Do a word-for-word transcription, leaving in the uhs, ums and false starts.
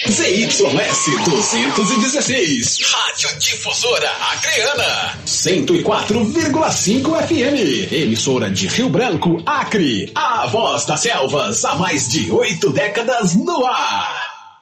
Z Y S duzentos e dezesseis, Rádio Difusora Acreana, cento e quatro vírgula cinco F M, emissora de Rio Branco, Acre, a voz das selvas, há mais de oito décadas no ar.